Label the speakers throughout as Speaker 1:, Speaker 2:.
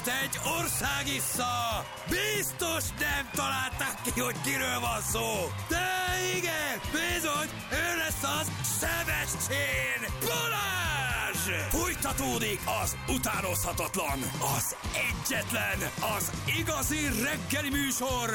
Speaker 1: reggelit egy ország issza! Biztos nem találták ki, hogy kiről van szó! De igen, bizony, ő lesz az Sebestyén Balázs! Fújtatódik az utánozhatatlan, az egyetlen, az igazi reggeli műsor,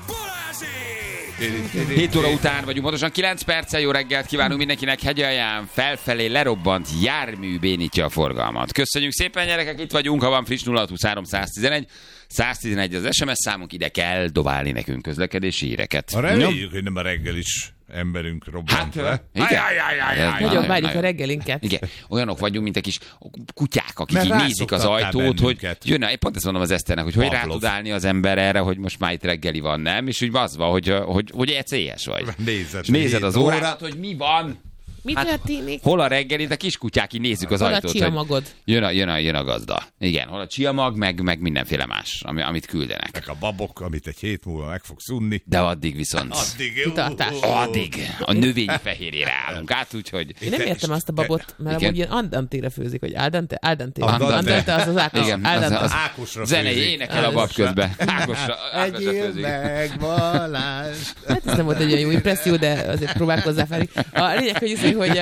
Speaker 1: Balázsék!
Speaker 2: 7 óra után vagyunk, pontosan 9 perccel. Jó reggelt kívánunk mindenkinek. Hegyalján felfelé lerobbant jármű bénítja a forgalmat. Köszönjük szépen, gyerekek, itt vagyunk, ha van friss 0623 111. 111 az SMS számunk, ide kell dobálni nekünk közlekedési híreket.
Speaker 3: Reméljük, hogy nem a reggel is emberünk robbant le.
Speaker 4: Nagyon várjuk a reggelinket.
Speaker 2: Igen, olyanok vagyunk, mint a kis kutyák, akik így nézik az ajtót, hogy jönne, én pont ezt mondom az Eszternek, hogy rá tud állni az ember erre, hogy most már itt reggeli van, nem? És úgy az van, hogy ECS vagy. Nézed az órát, hogy mi van.
Speaker 4: Mi történik?
Speaker 2: Hol a reggel, itt a kiskutyák, így nézzük az ajtót.
Speaker 4: Hol a csiamagod?
Speaker 2: Jön a gazda. Igen, hol a csiamag, meg mindenféle más, amit küldenek.
Speaker 3: Meg a babok, amit egy hét múlva meg fogsz unni.
Speaker 2: De addig viszont. Addig a növényi fehérjére állunk át, úgyhogy...
Speaker 4: Én nem értem azt a babot, mert amúgy ilyen andantére főzik, hogy aldante az Ákos.
Speaker 2: Igen, az Ákosra zenei énekel a bab közben. Ákosra
Speaker 3: főzik. Meg Balázs.
Speaker 4: Hát ez nem volt egy olyan jó impresszió, de azért próbálkozzá fel. A lényeg, hogy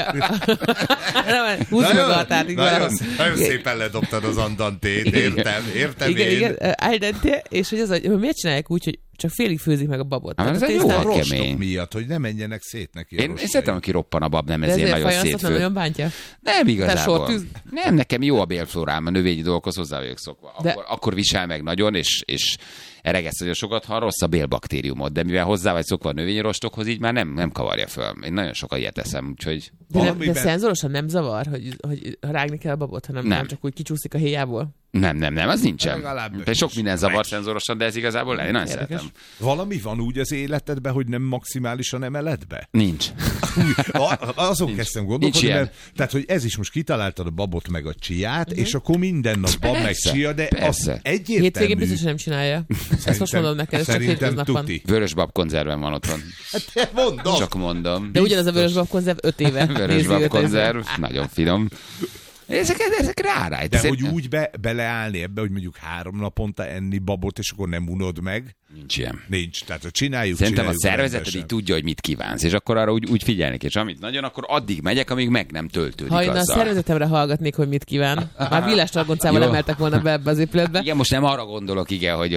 Speaker 4: húzd meg a tát.
Speaker 3: Nagyon szépen ledobtad az andantét, értem
Speaker 4: igen, aldante, és hogy az, hogy miért csinálják úgy, hogy csak félig főzik meg a babot.
Speaker 2: Ez egy jó
Speaker 3: rostok miatt, hogy ne menjenek szét neki.
Speaker 2: Én szeretem, aki roppan a bab, nem ezért nagyon szétfőd.
Speaker 4: Nem nagyon bántja?
Speaker 2: Nem igazából. Nem, nekem jó a bélflórám, a növényi dolgokhoz hozzá vagyok szokva. Akkor visel meg nagyon, és eregeszt nagyon sokat, ha rossz a bélbaktériumot, de mivel hozzá vagy szokva a növényi rostokhoz, így már nem kavarja föl. Én nagyon sokat ilyet eszem, úgyhogy...
Speaker 4: De szenzorosan nem zavar, hogy rágni kell a babot, hanem nem csak úgy kicsúszik a héjából?
Speaker 2: Nem, az nincsen. Sok minden zavar szenzorosan, de ez igazából én nagyon szeretem.
Speaker 3: Valami van úgy az életedben, hogy nem maximálisan emeled be?
Speaker 2: Nincs.
Speaker 3: Azon kezdtem gondolkodni, tehát, hogy ez is most kitaláltad a babot meg a csiát, és akkor minden nap bab meg csia, de az egyértelmű.
Speaker 4: Hétvégén biztos nem csinálja. Ezt most mondom neked, ez csak hétköznap van.
Speaker 2: Vörös babkonzerven van otthon.
Speaker 3: Mondom.
Speaker 2: Csak mondom.
Speaker 4: De ugyanaz a vörös babkonzerv 5 éve.
Speaker 2: Vörös babkonzerv, nagyon finom. Ezek rárájt.
Speaker 3: De hogy úgy beleállni ebbe, hogy mondjuk 3 naponta enni babot, és akkor nem unod meg?
Speaker 2: Nincs ilyen.
Speaker 3: Nincs, tehát csináljuk.
Speaker 2: Szerintem a szervezeted így tudja, hogy mit kívánsz, és akkor arra úgy figyelnek, és amit nagyon, akkor addig megyek, amíg meg nem töltődik azzal.
Speaker 4: Ha én a szervezetemre hallgatnék, hogy mit kíván, már villástargoncával emeltek volna be ebbe az épületbe.
Speaker 2: Igen, most nem arra gondolok, igen, hogy...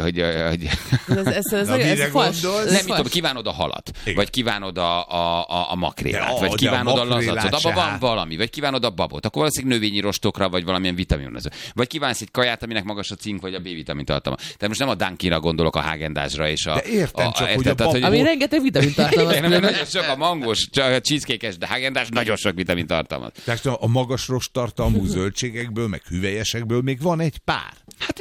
Speaker 4: Ez fals.
Speaker 2: Nem, tudom, kívánod a halat, vagy kívánod a makrélát, vagy kívánod a lazacot, abban van valami, vagy kívánod a babot, akkor valószínűleg növényi rostokra, vagy valamilyen vitaminozó. Vagy kívánsz egy kaját, aminek magas a cink, vagy a B-vitamin tartalma. Tehát most nem a Dunkinra gondolok, a Häagen-Dazsra és a...
Speaker 3: De értem csak, hogy a babot...
Speaker 4: Ami rengeteg vitamin tartalmaz.
Speaker 2: Nagyon sok a mangos, a cheesecake-es, de Häagen-Dazs nagyon sok vitamin tartalmaz.
Speaker 3: Tehát a magas rosttartalmú zöldségekből, meg hüvelyesekből még van egy pár.
Speaker 2: Hát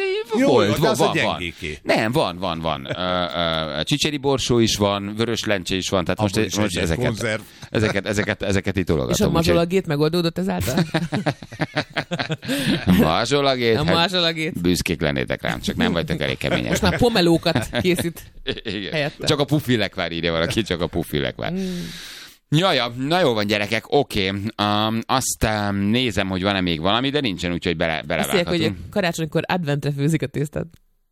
Speaker 2: van. Nem, van. Csicseri borsó is van, vörös lencse is van, tehát most ezeket itt tologatom.
Speaker 4: És a mazsolagét megoldódott ezáltal?
Speaker 2: Mazsolagét? Büszkék lennétek rám, csak nem vagytok elég kemények.
Speaker 4: Most már pomelókat készít helyette.
Speaker 2: Csak a pufilekvár írja valaki, csak a pufilekvár. Jaja, na jó van, gyerekek, oké. Azt nézem, hogy van-e még valami, de nincsen, úgyhogy belevághatunk.
Speaker 4: Azt mondják, hogy karácsonykor adventre főzik a tésztát.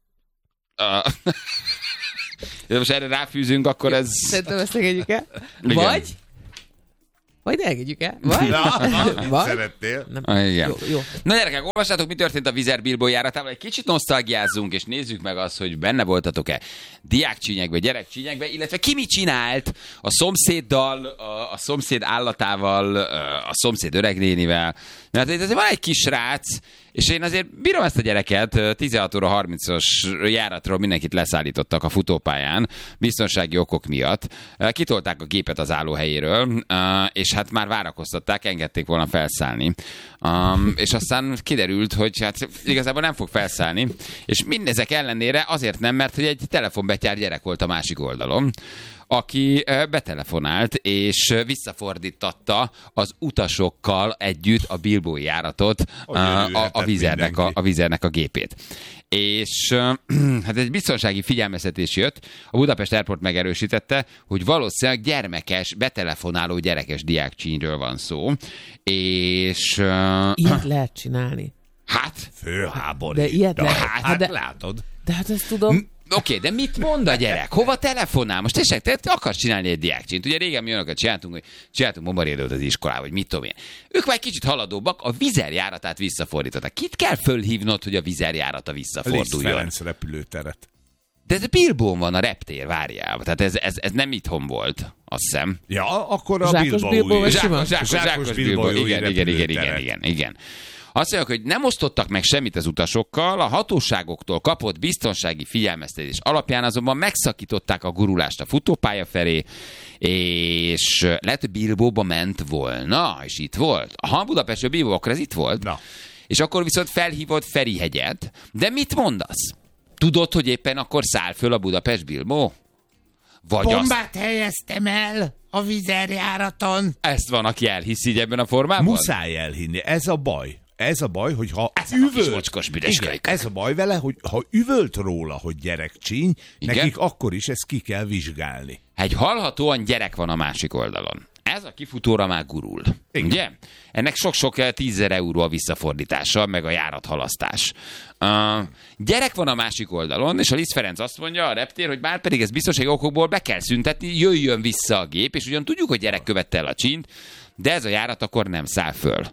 Speaker 2: De most erre ráfűzünk, akkor ez...
Speaker 4: Szerintem ezt engedjük el. Vagy ne engedjük el.
Speaker 3: Vagy? Szerettél?
Speaker 2: Igen.
Speaker 4: Jó.
Speaker 2: Na gyerekek, olvassátok, mi történt a Vizer Bilbao járatával. Egy kicsit nosztalgiázzunk, és nézzük meg azt, hogy benne voltatok-e diákcsínyekbe, gyerekcsínyekbe, illetve ki mit csinált a szomszéddal, a szomszéd állatával, a szomszéd öregnénivel. Mert azért van egy kis srác, és én azért bírom ezt a gyereket, 16 óra 30-os járatról mindenkit leszállítottak a futópályán, biztonsági okok miatt. Kitolták a gépet az állóhelyéről, és hát már várakoztatták, engedték volna felszállni. És aztán kiderült, hogy hát igazából nem fog felszállni, és mindezek ellenére azért nem, mert hogy egy telefonbetyár gyerek volt a másik oldalon, aki betelefonált, és visszafordítatta az utasokkal együtt a Bilbaui járatot, a Vizernek a gépét. És hát egy biztonsági figyelmeztetés jött, a Budapest Airport megerősítette, hogy valószínűleg gyermekes, betelefonáló gyerekes diákcsínyről van szó, és...
Speaker 4: Ilyet lehet csinálni.
Speaker 2: Hát?
Speaker 3: Fölháborít.
Speaker 4: De ilyet
Speaker 3: Hát látod.
Speaker 4: De hát ezt tudom.
Speaker 2: Oké, de mit mond a gyerek? Hova telefonál? Most tessék, te akarsz csinálni egy diákcsint. Ugye régen mi olyanokat csináltunk bombarédőt az iskolában, vagy mit tudom én. Ők már egy kicsit haladóbbak, a vizerjáratát visszafordították. Kit kell fölhívnod, hogy a vizerjárata visszaforduljon?
Speaker 3: Liszt Ferenc repülőteret.
Speaker 2: De ez Bilbón van a reptér, várjál. Tehát ez nem itthon volt, azt hiszem.
Speaker 3: Ja, akkor a
Speaker 4: Zsákos Bilbó vagy sima?
Speaker 2: Zsákos Bilbó. Igen. Azt mondják, hogy nem osztottak meg semmit az utasokkal, a hatóságoktól kapott biztonsági figyelmeztetés alapján azonban megszakították a gurulást a futópálya felé, és lehet, hogy Bilbóba ment volna, és itt volt. Ha Budapestről Bilbóba, akkor ez itt volt.
Speaker 3: Na.
Speaker 2: És akkor viszont felhívott Ferihegyet, de mit mondasz? Tudod, hogy éppen akkor száll föl a Budapest-Bilbó? Vagy
Speaker 3: bombát helyeztem el a vizerjáraton.
Speaker 2: Ezt van, aki elhiszi így ebben a formában?
Speaker 3: Muszáj elhinni, ez a baj. Ez a baj, hogy ha ez a baj vele, hogy ha üvölt róla, hogy gyerekcsíny, nekik akkor is ezt ki kell vizsgálni.
Speaker 2: Egy hallhatóan gyerek van a másik oldalon. Ez a kifutóra már gurul. Igen. Ugye? Ennek sok-sok 10 000 euró a visszafordítása, meg a járathalasztás. Gyerek van a másik oldalon, és a Liszt Ferenc azt mondja a reptér, hogy már pedig ez biztonsági okokból be kell szüntetni, jöjjön vissza a gép, és ugyan tudjuk, hogy gyerek követte el a csínt, de ez a járat akkor nem száll föl.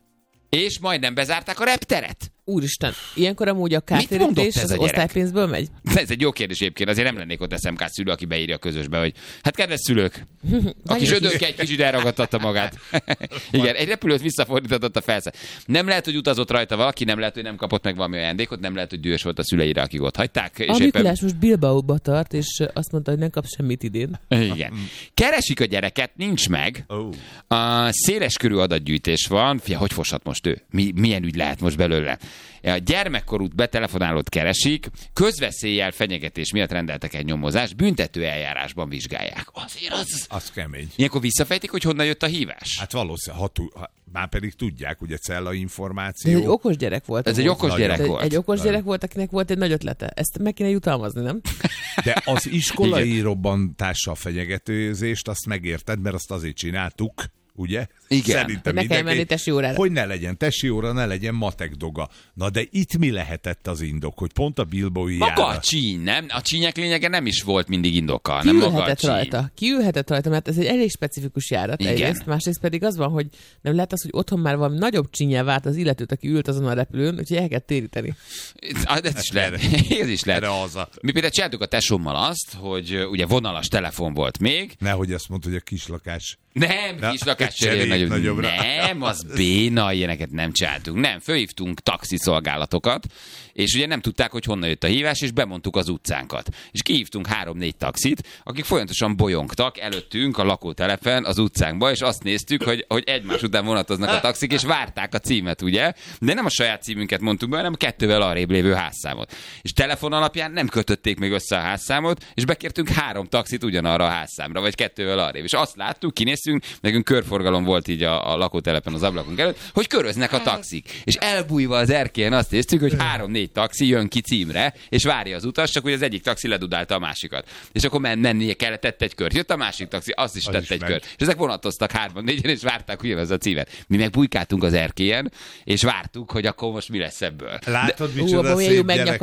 Speaker 2: És majdnem bezárták a repteret.
Speaker 4: Úristen, ilyenkor amúgy a kártérítés az osztálypénzből megy?
Speaker 2: Ez egy jó kérdés egyébként, azért nem lennék ott SMK szülő, aki beírja a közösbe, hogy hát kedves szülők, aki zsödőke egy kicsit elragadtatta magát. Igen, egy repülőt visszafordított a felszállt. Nem lehet, hogy utazott rajta valaki, nem lehet, hogy nem kapott meg valami ajándékot, nem lehet, hogy dühös volt a szüleire, akik ott hagyták.
Speaker 4: És Mikulás most Bilbaóba tart, és azt mondta, hogy nem kap semmit idén.
Speaker 2: Igen. Keresik a gyereket, nincs meg. Széleskörű adatgyűjtés van. Fia, hogy foshat most ő? Milyen ügy lehet most belőle? A gyermekkorú betelefonálót keresik, közveszéllyel fenyegetés miatt rendeltek egy nyomozást, büntető eljárásban vizsgálják. Azért
Speaker 3: az kemény.
Speaker 2: Ilyenkor visszafejtik, hogy honnan jött a hívás?
Speaker 3: Hát valószínűleg, már pedig tudják, ugye cella információ.
Speaker 4: Ez egy okos gyerek volt.
Speaker 2: Ez egy okos gyerek volt.
Speaker 4: Egy okos gyerek volt, akinek volt egy nagy ötlete. Ezt meg kéne jutalmazni, nem?
Speaker 3: De az iskolai robbantással fenyegetőzést, azt megérted, mert azt azért csináltuk, ugye?
Speaker 2: Igen.
Speaker 3: Szerintem
Speaker 4: ne kelljen menni tesi órára.
Speaker 3: Hogy ne legyen tesi óra, ne legyen matek doga. Na de itt mi lehetett az indok, hogy pont a bilbaói járat?
Speaker 2: Maga a csíny, nem? A csínyek lényege nem is volt mindig indokkal.
Speaker 4: Kiülhetett rajta, mert ez egy elég specifikus járat. Egyrészt, másrészt pedig az van, hogy nem lehet az, hogy otthon már valami nagyobb csínyel várt az illetőt, aki ült azon a repülőn, úgyhogy el kell téríteni.
Speaker 2: Ez is lehet. Ez is lehet. Mi például csináltuk a tesómmal azt, hogy ugye vonalas telefon volt még.
Speaker 3: Nehogy azt mondta, hogy a kislakás.
Speaker 2: Nem, kislakás nagyobb. Nem, az béna, ilyeneket nem csináltunk. Nem, fölhívtunk taxiszolgálatokat, és ugye nem tudták, hogy honnan jött a hívás, és bemondtuk az utcánkat. És kihívtunk 3-4 taxit, akik folyamatosan bolyongtak előttünk a lakótelepen az utcánkba, és azt néztük, hogy egymás után vonatoznak a taxik, és várták a címet, ugye? De nem a saját címünket mondtuk be, hanem 2-vel arrébb lévő házszámot. És telefon alapján nem kötötték még össze a házszámot, és bekértünk 3 taxit ugyanarra a házszámra, vagy 2-vel arrébb. És azt láttuk, kinéztünk, nekünk körforgalom volt így a lakótelepen az ablakunk előtt, hogy köröznek a taxik. És elbújva az erkélyen azt néztük, hogy 3-4 taxi jön ki címre, és várja az utas, csak hogy az egyik taxi ledudálta a másikat. És akkor mennie kellett, tett egy kört. Jött a másik taxi, azt is tett egy kört. És ezek vonatoztak 3-4-en, és várták ugyanaz a címet. Mi meg bujkáltunk az erkélyen, és vártuk, hogy akkor most mi lesz ebből.
Speaker 3: Látod, micsoda szép gyerek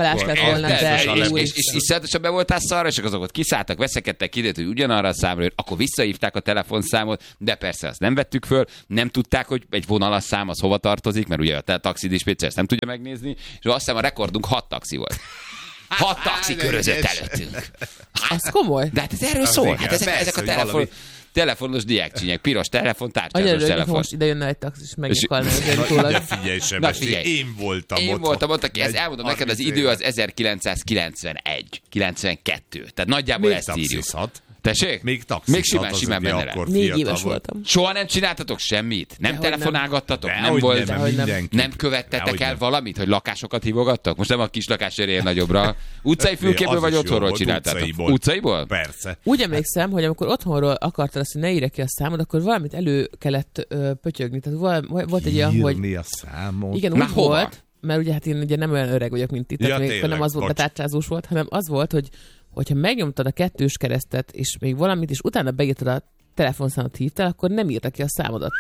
Speaker 3: volt.
Speaker 2: És iszonyatosan be voltál szarra, és azokat kiszálltak, veszekedtek, kiderült, hogy ugyanarra a számra jön, akkor visszahívták a telefonszámot, de persze azt nem vettük föl, nem tudták, hogy egy vonalas szám az hova tartozik, mert ugye a taxidispécser ezt nem tudja megnézni, és azt hiszem a rekordunk 6 taxi volt. 6 taxi körözött előttünk.
Speaker 4: Az komoly.
Speaker 2: De hát ez erről szól. Hát ezek a telefonos diákcsínyek, piros telefon, tárcsázós telefon.
Speaker 4: Most ide jönne egy taxis, és megnyilkolna.
Speaker 3: De figyelj, Sebesi, én voltam ott,
Speaker 2: aki ezt elmondom neked, az idő az 1991, 92. Tehát nagyjából ezt írjuk. Tessék?
Speaker 3: Még taxis.
Speaker 2: Még simán benne lehet.
Speaker 4: 4 éves voltam.
Speaker 2: Soha nem csináltatok semmit? Nem telefonálgattatok? Nem követtetek el valamit, hogy lakásokat hívogattak? Most nem a kis lakás cserél nagyobbra. Utcai fülkéből vagy otthonról csináltatok? Utcaiból?
Speaker 3: Persze.
Speaker 4: Úgy emlékszem, hogy amikor otthonról akartad azt, hogy ne írja ki a számot, akkor valamit elő kellett pötyögni. Tehát volt egy olyan, hogy...
Speaker 3: Írni a számot?
Speaker 4: Igen, úgy volt, mert ugye hát én ugye nem olyan öreg vagyok, mint itt, még nem az volt, betárcsázós volt, hanem az volt, hogyha megnyomtad a 2. keresztet, és még valamit, és utána beírtad a telefonszámot hívtál, akkor nem írta ki a számodat.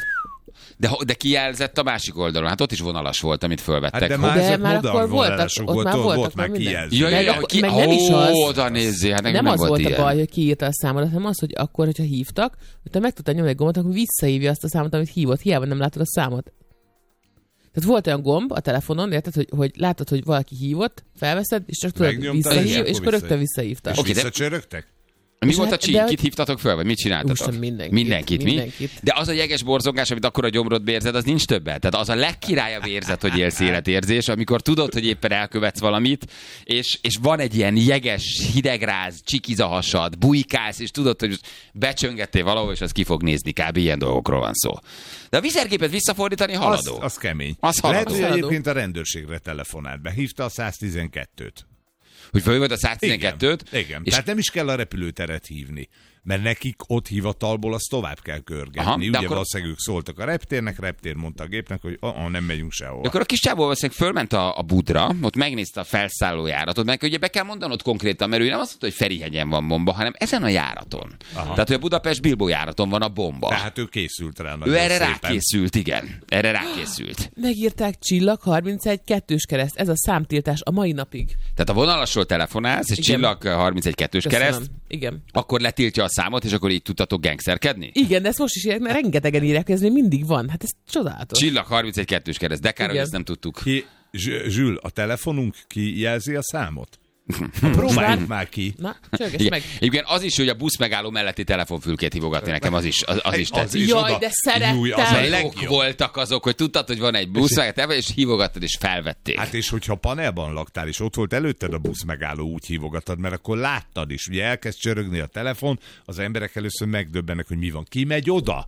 Speaker 2: De kijelzett a másik oldalon. Hát ott is vonalas volt, amit fölvettek.
Speaker 3: Hát de már
Speaker 4: akkor
Speaker 3: volt már kijelző.
Speaker 4: Meg nem is az.
Speaker 2: Oda nézzél, hát
Speaker 4: nem az volt
Speaker 2: ilyen.
Speaker 4: a baj, hogy kiírta a számot, hanem az, hogy akkor, hogyha hívtak, hogy te meg tudtad nyomni egy gombot, akkor visszahívja azt a számot, amit hívott. Hiába nem látod a számot. Tehát volt olyan gomb a telefonon, érted, hogy látod, hogy valaki hívott, felveszed, és csak tudod visszahív, és akkor rögtön visszahívta.
Speaker 3: És visszacsörögtek?
Speaker 2: Mi volt a csík? Kit hívtatok föl, vagy mit csináltatok?
Speaker 4: Mindenkit.
Speaker 2: Mi? De az a jeges borzongás, amit akkor a gyomrodba érzed, az nincs többet. Tehát az a legkirályabb érzet, hogy élsz életérzés, amikor tudod, hogy éppen elkövetsz valamit, és van egy ilyen jeges, hidegráz, csikizahasad, bujkálsz, és tudod, hogy becsöngettél valahol, és az ki fog nézni, kb. Ilyen dolgokról van szó. De a vizergépet visszafordítani haladó.
Speaker 3: Az kemény.
Speaker 2: Az haladó.
Speaker 3: Lehet, hogy egyébként a rendőrségre telefonált be. Hívta a 112-t.
Speaker 2: Hogy fölhívod a 112-t?
Speaker 3: Igen. Tehát nem is kell a repülőteret hívni. Mert nekik ott hivatalból azt tovább kell körgetni.
Speaker 2: Aha,
Speaker 3: ugye
Speaker 2: akkor...
Speaker 3: valószínűleg ők szóltak a reptér mondta a gépnek, hogy nem megyünk sehol.
Speaker 2: De akkor a kis csávó valószínűleg fölment a Budra, ott megnézte a felszállójáratot, meg ugye be kell mondanod konkrétan, mert ő nem azt mondta, hogy Ferihegyen van bomba, hanem ezen a járaton. Aha. Tehát, hogy a Budapest-Bilbó járaton van a bomba.
Speaker 3: Tehát ő készült rá.
Speaker 2: Ő erre rákészült, igen. Erre rákészült.
Speaker 4: Megírták Csillag 31 2-s kereszt. Ez a számtiltás a mai napig.
Speaker 2: Tehát a vonalasról telefonálsz, és igen. Csillag 31 2-s kereszt.
Speaker 4: Igen.
Speaker 2: Akkor letiltja a számot, és akkor így tudtatok gangsterkedni?
Speaker 4: Igen, de ezt most is írják, mert rengetegen írják, ez még mindig van. Hát ez csodálatos.
Speaker 2: Csillag 31 2-s kereszt, de kár, hogy ezt nem tudtuk.
Speaker 3: Zsül, a telefonunk kijelzi a számot? Próbáljuk már ki.
Speaker 4: Na, csörgess meg.
Speaker 2: Igen, az is, hogy a busz megálló melletti telefonfülkét hívogatni nekem, az is tetszik.
Speaker 4: Jaj, de szerettem.
Speaker 2: Voltak azok, hogy tudtad, hogy van egy busz, és hívogattad, és felvették.
Speaker 3: Hát és hogyha panelban laktál, és ott volt előtted a busz megálló, úgy hívogattad, mert akkor láttad is. Ugye elkezd csörögni a telefon, az emberek először megdöbbennek, hogy mi van. Ki megy oda?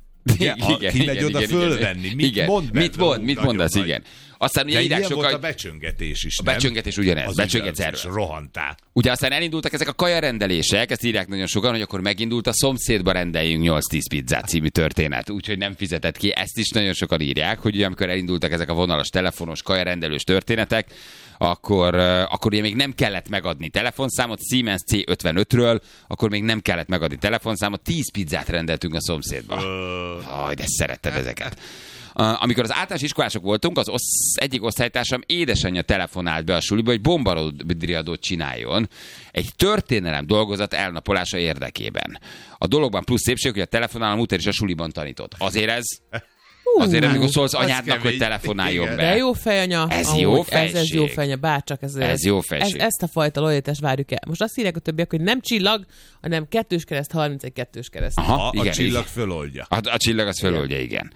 Speaker 3: Ki megy oda fölvenni?
Speaker 2: Mit mondasz, igen. Aztán ugye írják sokan,
Speaker 3: volt a becsöngetés is,
Speaker 2: a becsöngetés ugyanez, becsöngetsz erről.
Speaker 3: Rohantál.
Speaker 2: Ugye aztán elindultak ezek a kajarendelések, ezt írják nagyon sokan, hogy akkor megindult a szomszédba rendeljünk 8-10 pizzát című történet, úgyhogy nem fizetett ki. Ezt is nagyon sokan írják, hogy ugye, amikor elindultak ezek a vonalas, telefonos, kajarendelős történetek, akkor ugye még nem kellett megadni telefonszámot, Siemens C55-ről, akkor még nem kellett megadni telefonszámot, 10 pizzát rendeltünk a szomszédba. De szeretted ezeket. Amikor az általános iskolások voltunk, az egyik osztálytársam édesanyja telefonált be a suliba, hogy bombariadót csináljon egy történelem dolgozat elnapolása érdekében. A dologban plusz szépség, hogy a telefonálom után is a suliban tanított. Azért amikor szólsz anyádnak, hogy telefonáljon be.
Speaker 4: De jó fejanya.
Speaker 2: Ez jó fejség.
Speaker 4: Ez jó fejanya, bárcsak ez
Speaker 2: jó fejség.
Speaker 4: Ezt a fajta lojálitást várjuk el. Most azt írják a többiek, hogy nem Csillag, hanem 2-s kereszt, 31 2-s kereszt.
Speaker 2: Aha,
Speaker 3: igen, a Csillag föloldja.
Speaker 2: A Csillag az föloldja, igen.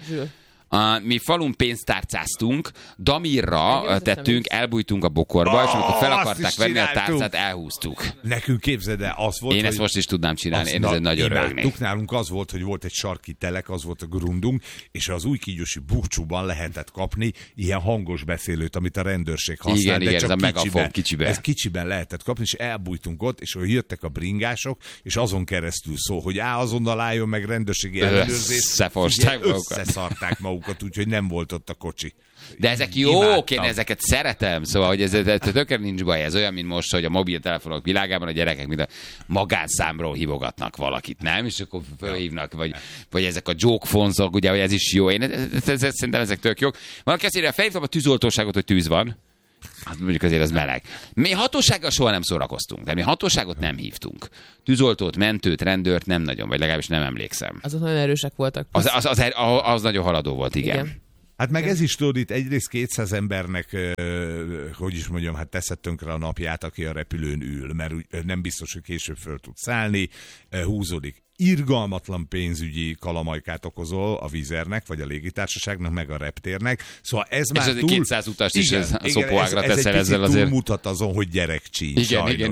Speaker 2: Mi falun pénztárcáztunk, Damirra tettünk, elbújtunk a bokorba, és amikor fel akarták venni a tárcát, elhúztuk.
Speaker 3: Nekünk képzeld el, az volt,
Speaker 2: én ezt most is tudnám csinálni, én ezen nagyon rögnék.
Speaker 3: Nálunk az volt, hogy volt egy sarki telek, az volt a grundunk, és az Újkígyósi búcsúban lehetett kapni ilyen hangos beszélőt, amit a rendőrség használ,
Speaker 2: igen, csak ez a megafon kicsiben.
Speaker 3: Ez kicsiben lehetett kapni, és elbújtunk ott, és hogy jöttek a bringások, és azon keresztül szól, hogy azonnal álljon meg rendőrségi ellenőrzés. Összeszarták magukat, úgyhogy nem volt ott a kocsi.
Speaker 2: De ezek jók, én ezeket szeretem, szóval, hogy ez tökre nincs baj, ez olyan, mint most, hogy a mobiltelefonok világában a gyerekek mind a magánszámról hívogatnak valakit, nem? És akkor fölhívnak, vagy ezek a joke-fonzok, ugye, hogy ez is jó. Én szerintem ezek tök jók. Valaki azt írja, felhívtam a tűzoltóságot, hogy tűz van. Hát mondjuk azért az meleg. Mi hatósággal soha nem szórakoztunk, de mi hatóságot nem hívtunk. Tűzoltót, mentőt, rendőrt nem nagyon, vagy legalábbis nem emlékszem.
Speaker 4: Azok nagyon erősek voltak.
Speaker 2: Az nagyon haladó volt, igen.
Speaker 3: Hát meg ez is tudod, itt egyrészt 200 embernek, hogy is mondjam, hát teszed tönkre a napját, aki a repülőn ül, mert nem biztos, hogy később föl tud szállni, húzódik. Irgalmatlan pénzügyi kalamajkát okozol a Vizernek, vagy a légitársaságnak, meg a reptérnek. Szóval ez már
Speaker 2: túl... 200 utast is a szopóágra teszel ezzel azért. Ez
Speaker 3: túlmutat azon, hogy gyerekcsíny,
Speaker 2: igen.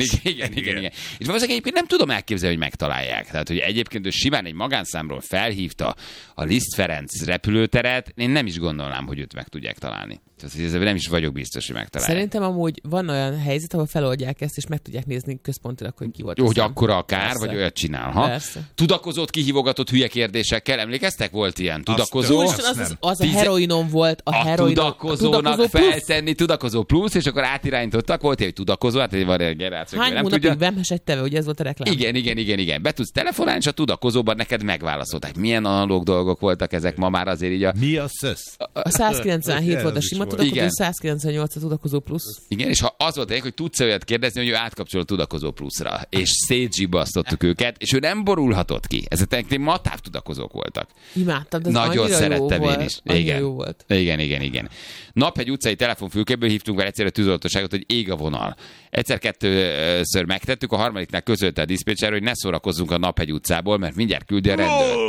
Speaker 2: És valószínűleg egyébként nem tudom elképzelni, hogy megtalálják. Tehát, hogy egyébként ő simán egy magánszámról felhívta a Liszt Ferenc repülőteret, én nem is gondolnám, hogy őt meg tudják találni. Ezzel nem is vagyok biztos, hogy megtalálják.
Speaker 4: Szerintem amúgy van olyan helyzet, ahol feloldják ezt, és meg tudják nézni központilag, hogy ki volt.
Speaker 2: Jó, hogy akkora a kár,
Speaker 4: Persze.
Speaker 2: vagy olyat csinál. Ha?
Speaker 4: Persze.
Speaker 2: Tudakozót kihívogatott hülye kérdésekkel, emlékeztek? Volt ilyen tudakozó.
Speaker 4: Úristen, az a heroinom volt.
Speaker 2: A tudakozónak feltenni tudakozó plusz, és akkor átirányítottak. Volt egy tudakozó, hát van egy generáció.
Speaker 4: Hány hónapig vemhes egy teve, ugye ez volt a reklám?
Speaker 2: Igen. Be tudsz telefonálni, és a tudakozóban neked megválaszolták. Milyen analóg dolgok voltak ezek ma már azért így a...
Speaker 3: Mi a szösz?
Speaker 4: A 197 volt a
Speaker 3: Ez is
Speaker 4: sima
Speaker 3: volt.
Speaker 4: tudakozó,
Speaker 2: Igen.
Speaker 4: 198 a tudakozó plusz.
Speaker 2: Igen, és ha az volt egy, hogy tudsz olyat kérdezni, hogy ő átkapcsol a tudakozó pluszra, és szétzsibasztottuk őket, és ő nem borulhatott ki. Ezek matáv tudakozók voltak.
Speaker 4: Imádtam, de ez
Speaker 2: Nagyon
Speaker 4: annyira
Speaker 2: szerettem
Speaker 4: jó
Speaker 2: én
Speaker 4: volt.
Speaker 2: is.
Speaker 4: Annyira jó volt.
Speaker 2: Igen. Naphegy utcai telefonfülkéből hívtunk vele egyszer a tűzoltóságot, hogy ég a vonal. Egyszer-kettőször megtettük, a harmadiknál közölte a diszpécser, hogy ne szórakozzunk a Naphegy utcából, mert mindjárt küldi a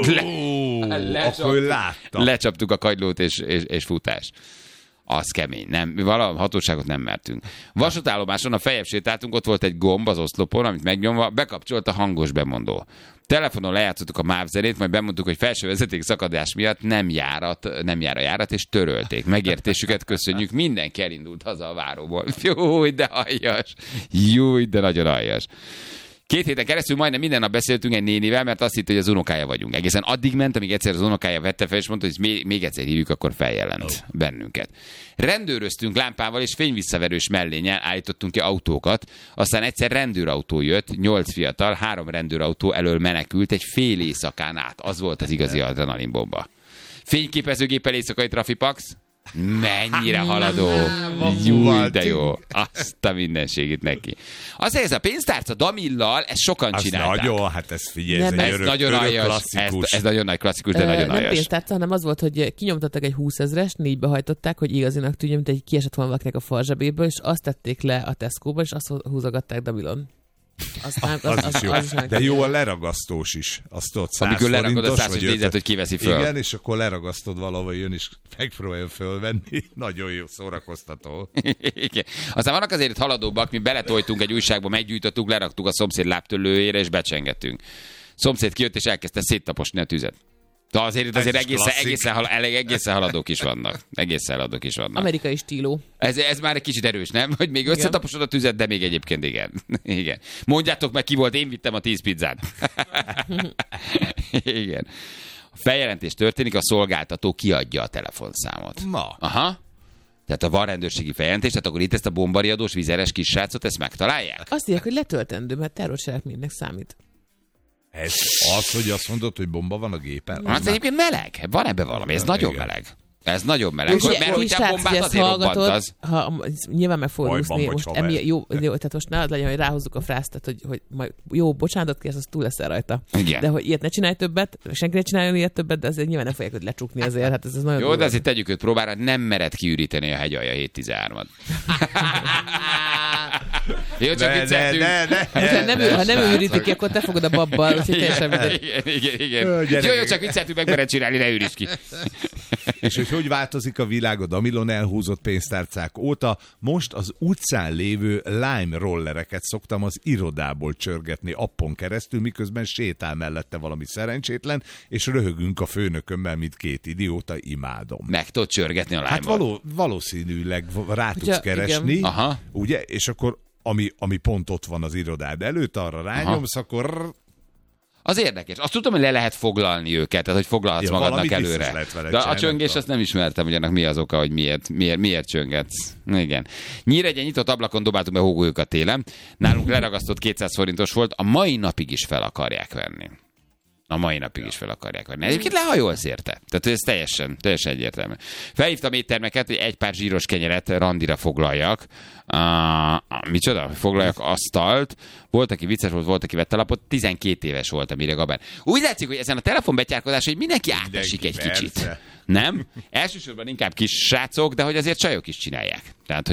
Speaker 2: rendőr.
Speaker 3: Akkor ő látta.
Speaker 2: Lecsaptuk a kagylót és futás. Az kemény, nem? Mi valami hatóságot nem mertünk. Vasútállomáson a feljebb sétáltunk, ott volt egy gomb az oszlopon, amit megnyomva bekapcsolt a hangos bemondó. Telefonon lejátszottuk a MÁV zenét, majd bemondtuk, hogy felső vezeték szakadás miatt nem jár a járat, és törölték. Megértésüket köszönjük, mindenki elindult haza a váróból. Júj, de aljas! Júj, de nagyon aljas! 2 héten keresztül majdnem minden nap beszéltünk egy nénivel, mert azt hitt, hogy az unokája vagyunk. Egészen addig ment, amíg egyszer az unokája vette fel, és mondta, hogy még egyszer hívjuk, akkor feljelent bennünket. Rendőröztünk lámpával, és fényvisszaverős mellénnyel állítottunk ki autókat. Aztán egyszer rendőrautó jött, 8 fiatal, 3 rendőrautó elől menekült egy fél éjszakán át. Az volt az igazi adrenalinbomba. Fényképezőgéppel éjszakai trafipax. Mennyire haladó. Júj, de jó. Azt a mindenségét neki. Azért ez a pénztárca Damillal, ezt sokan
Speaker 3: Az
Speaker 2: csinálták.
Speaker 3: nagyon, hát ez figyelj, ez
Speaker 4: Nem,
Speaker 3: egy
Speaker 2: Ez
Speaker 3: örök,
Speaker 2: nagyon
Speaker 3: örök
Speaker 2: aljas.
Speaker 3: klasszikus.
Speaker 2: Ez nagyon nagy klasszikus, de nagyon
Speaker 4: Nem
Speaker 2: aljas.
Speaker 4: pénztárca, hanem az volt, hogy kinyomtattak egy 20 000-est, 4-be hajtották, hogy igazinak tűnjön, mint egy kiesett volna valakinek a farzsebéből, és azt tették le a Tesco-ba, és azt húzogatták Damilon. Aztán
Speaker 3: Az is jó.
Speaker 4: az is
Speaker 3: De jó a leragasztós is. Azt tudod, 100
Speaker 2: Amikor lerakod a
Speaker 3: forintos,
Speaker 2: 100
Speaker 3: vagy
Speaker 2: nézet,
Speaker 3: 50.
Speaker 2: hogy kiveszi föl.
Speaker 3: Igen, és akkor leragasztod valahol, jön és megpróbálja fölvenni. Nagyon jó, szórakoztató.
Speaker 2: Igen. Aztán vannak azért haladóbbak, mi beletoltunk egy újságba, meggyújtottuk, leraktuk a szomszéd lábtörlőjére, és becsengettünk. Szomszéd kijött, és elkezdte széttaposni a tüzet. De azért
Speaker 3: Ez is
Speaker 2: egészen haladók is vannak. Egészen haladók is vannak.
Speaker 4: amerikai stíló.
Speaker 2: Ez már egy kicsit erős, nem? Hogy még összetaposod a tüzet, de még egyébként igen. Igen. Mondjátok meg, ki volt, én vittem a 10 pizzát. Igen. A feljelentés történik, a szolgáltató kiadja a telefonszámot.
Speaker 3: Na.
Speaker 2: Aha. Tehát ha van rendőrségi feljelentés, tehát akkor itt ezt a bombariadós, vizeres kisrácot, ezt megtalálják?
Speaker 4: Azt írják, hogy letöltendő, mert terrorcselekménynek számít.
Speaker 3: Ez az, hogy azt mondod, hogy bomba van a gépen?
Speaker 2: Hát egyébként meleg. Van ebben valami. Ez nagyon
Speaker 3: Igen.
Speaker 2: meleg. Ez nagyon meleg.
Speaker 4: Jó,
Speaker 2: Mert
Speaker 4: kis
Speaker 2: hogyha
Speaker 4: srác,
Speaker 2: bombát
Speaker 4: ugye ezt
Speaker 2: azért robbant
Speaker 4: hallgatod,
Speaker 2: az.
Speaker 4: nyilván meg fogod
Speaker 3: Bajban
Speaker 4: úszni.
Speaker 3: vagy,
Speaker 4: Most
Speaker 3: haver.
Speaker 4: jó, tehát most ne az legyen, hogy ráhozzuk a frászt, tehát hogy majd jó, bocsánatot kérsz, az túl leszel rajta.
Speaker 2: Igen.
Speaker 4: De hogy ilyet ne csinálj többet, senki ne csináljon ilyet többet, de azért nyilván nem fogják őt lecsukni azért. Hát ez nagyon
Speaker 2: Jó,
Speaker 4: durva.
Speaker 2: de azért tegyük őt próbára, nem mered kiüríteni a hegyalja 7-13-at. Jó, csak vicceltünk.
Speaker 4: Ha nem ürítik ki, akkor te fogod a babbal, úgyhogy teljesen mindegy.
Speaker 2: Igen. Jó, csak vicceltünk, meg mered csinálni, ne üríts ki.
Speaker 3: És hogy változik a világ a Damilon elhúzott pénztárcák óta? Most az utcán lévő Lime rollereket szoktam az irodából csörgetni appon keresztül, miközben sétál mellette valami szerencsétlen, és röhögünk a főnökömmel, mint 2 idióta, imádom.
Speaker 2: Meg tudod csörgetni a
Speaker 3: Hát
Speaker 2: lányban.
Speaker 3: valószínűleg rá tudsz
Speaker 4: Ugye,
Speaker 3: keresni,
Speaker 4: igen.
Speaker 2: Aha.
Speaker 3: ugye? És akkor ami pont ott van az irodád előtt, arra rányomsz, akkor
Speaker 2: Az érdekes. Azt tudom, hogy le lehet foglalni őket, tehát hogy foglalhatsz
Speaker 3: Ja,
Speaker 2: magadnak
Speaker 3: valamit biztos
Speaker 2: előre.
Speaker 3: lehet vele
Speaker 2: De a
Speaker 3: csinálni,
Speaker 2: csöngés,
Speaker 3: nem
Speaker 2: azt nem ismertem, hogy annak mi az oka, hogy miért csöngetsz. Igen. Nyíregyen nyitott ablakon dobáltunk be hógolyokat télen. Nálunk leragasztott 200 forintos volt, a mai napig is fel akarják venni. A mai napig is fel akarják venni. Egyébként lehajolsz érte. Tehát ez teljesen egyértelmű. Felhívtam éttermeket, hogy egy pár zsíros kenyeret randira foglaljak. Micsoda? Foglaljak asztalt. Volt, aki vicces volt, aki vette lapot. 12 éves volt a Mire Gabán. Úgy látszik, hogy ezen a telefonbetyárkodás, hogy mindenki átesik egy
Speaker 3: persze.
Speaker 2: kicsit. Nem? Elsősorban inkább kis srácok, de hogy azért csajok is csinálják. Tehát,